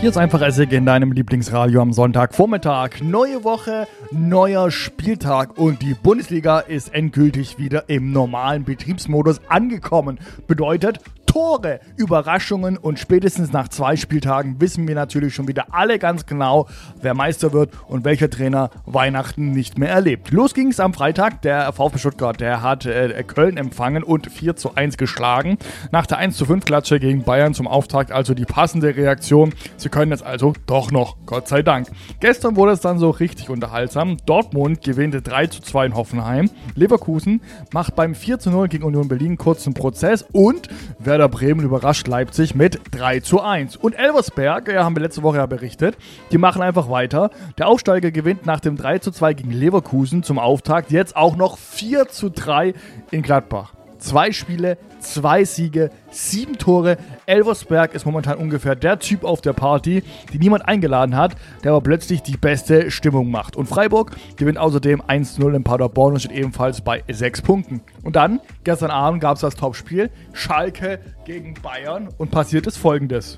Hier ist einfach Essig in deinem Lieblingsradio am Sonntagvormittag. Neue Woche, neuer Spieltag und die Bundesliga ist endgültig wieder im normalen Betriebsmodus angekommen. Bedeutet Tore, Überraschungen und spätestens nach 2 Spieltagen wissen wir natürlich schon wieder alle ganz genau, wer Meister wird und welcher Trainer Weihnachten nicht mehr erlebt. Los ging es am Freitag. Der VfB Stuttgart, der hat Köln empfangen und 4:1 geschlagen. Nach der 1:5-Klatsche gegen Bayern zum Auftakt also die passende Reaktion. Sie können jetzt also doch noch, Gott sei Dank. Gestern wurde es dann so richtig unterhaltsam. Dortmund gewinnte 3:2 in Hoffenheim. Leverkusen macht beim 4:0 gegen Union Berlin kurzen Prozess und Werder Bremen überrascht Leipzig mit 3:1. Und Elversberg, haben wir letzte Woche ja berichtet, die machen einfach weiter. Der Aufsteiger gewinnt nach dem 3:2 gegen Leverkusen zum Auftakt jetzt auch noch 4:3 in Gladbach. 2 Spiele, 2 Siege, 7 Tore. Elversberg ist momentan ungefähr der Typ auf der Party, die niemand eingeladen hat, der aber plötzlich die beste Stimmung macht. Und Freiburg gewinnt außerdem 1:0 in Paderborn und steht ebenfalls bei 6 Punkten. Und dann, gestern Abend gab es das Topspiel, Schalke gegen Bayern und passiert ist Folgendes.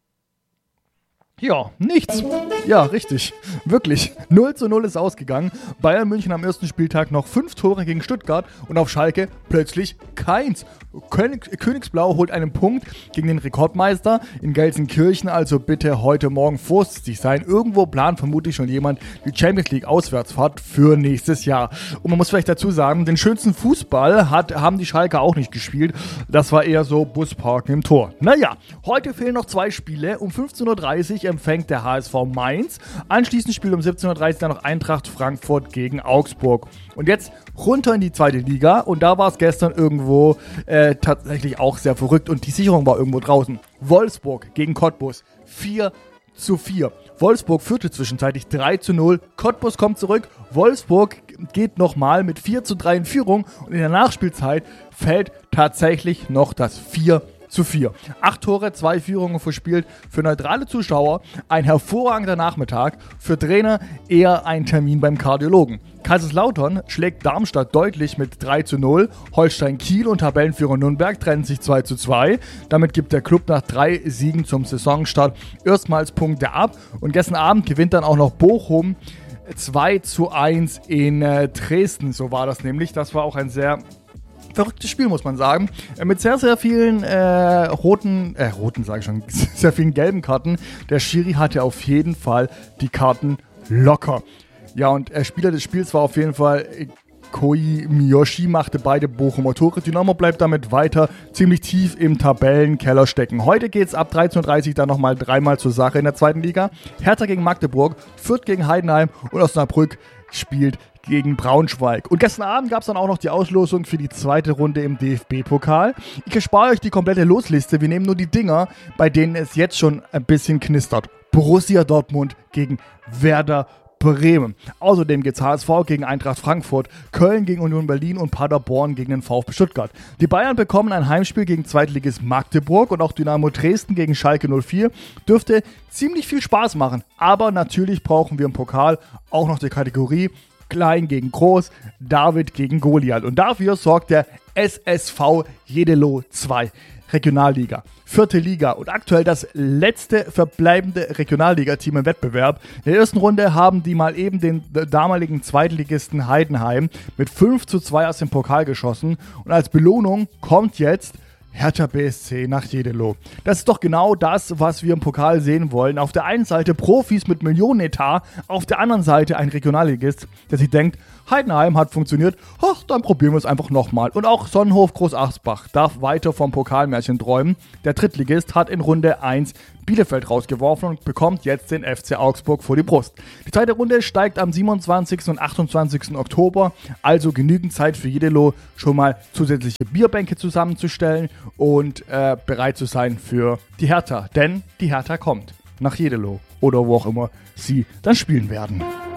Ja, nichts. Ja, richtig. Wirklich. 0:0 ist ausgegangen. Bayern München am ersten Spieltag noch 5 Tore gegen Stuttgart und auf Schalke plötzlich keins. Königsblau holt einen Punkt gegen den Rekordmeister in Gelsenkirchen, also bitte heute Morgen vorsichtig sein. Irgendwo plant vermutlich schon jemand die Champions League Auswärtsfahrt für nächstes Jahr. Und man muss vielleicht dazu sagen, den schönsten Fußball haben die Schalker auch nicht gespielt. Das war eher so Busparken im Tor. Naja, heute fehlen noch 2 Spiele. Um 15:30 Uhr empfängt der HSV Mainz. Anschließend spielt um 17:30 Uhr dann noch Eintracht Frankfurt gegen Augsburg. Und jetzt runter in die 2. Liga und da war es gestern irgendwo tatsächlich auch sehr verrückt und die Sicherung war irgendwo draußen. Wolfsburg gegen Cottbus 4:4. Wolfsburg führte zwischenzeitlich 3:0. Cottbus kommt zurück. Wolfsburg geht nochmal mit 4:3 in Führung und in der Nachspielzeit fällt tatsächlich noch das 4:4. 8 Tore, 2 Führungen verspielt. Für neutrale Zuschauer ein hervorragender Nachmittag. Für Trainer eher ein Termin beim Kardiologen. Kaiserslautern schlägt Darmstadt deutlich mit 3:0. Holstein Kiel und Tabellenführer Nürnberg trennen sich 2:2. Damit gibt der Club nach 3 Siegen zum Saisonstart erstmals Punkte ab. Und gestern Abend gewinnt dann auch noch Bochum 2:1 in Dresden. So war das nämlich. Das war auch ein sehr verrücktes Spiel, muss man sagen. Mit sehr, sehr vielen sehr vielen gelben Karten. Der Schiri hatte auf jeden Fall die Karten locker. Ja, und Spieler des Spiels war auf jeden Fall Koi Miyoshi, machte beide Bochumer Tore. Dynamo bleibt damit weiter ziemlich tief im Tabellenkeller stecken. Heute geht es ab 13:30 Uhr dann nochmal 3-mal zur Sache in der 2. Liga. Hertha gegen Magdeburg, Fürth gegen Heidenheim und Osnabrück spielt gegen Braunschweig. Und gestern Abend gab es dann auch noch die Auslosung für die 2. Runde im DFB-Pokal. Ich erspare euch die komplette Losliste. Wir nehmen nur die Dinger, bei denen es jetzt schon ein bisschen knistert. Borussia Dortmund gegen Werder Bremen. Außerdem geht's HSV gegen Eintracht Frankfurt, Köln gegen Union Berlin und Paderborn gegen den VfB Stuttgart. Die Bayern bekommen ein Heimspiel gegen Zweitligist Magdeburg und auch Dynamo Dresden gegen Schalke 04. Dürfte ziemlich viel Spaß machen. Aber natürlich brauchen wir im Pokal auch noch die Kategorie Klein gegen Groß, David gegen Goliath. Und dafür sorgt der SSV Jedelo 2. Regionalliga, 4. Liga und aktuell das letzte verbleibende Regionalliga-Team im Wettbewerb. In der ersten Runde haben die mal eben den damaligen Zweitligisten Heidenheim mit 5:2 aus dem Pokal geschossen und als Belohnung kommt jetzt Hertha BSC nach Jedelo. Das ist doch genau das, was wir im Pokal sehen wollen. Auf der einen Seite Profis mit Millionenetat, auf der anderen Seite ein Regionalligist, der sich denkt, Heidenheim hat funktioniert, ach, dann probieren wir es einfach nochmal. Und auch Sonnenhof Großachsbach darf weiter vom Pokalmärchen träumen. Der Drittligist hat in Runde 1 Bielefeld rausgeworfen und bekommt jetzt den FC Augsburg vor die Brust. Die 2. Runde steigt am 27. und 28. Oktober, also genügend Zeit für Jedelo, schon mal zusätzliche Bierbänke zusammenzustellen und bereit zu sein für die Hertha. Denn die Hertha kommt nach Jedelo oder wo auch immer sie dann spielen werden.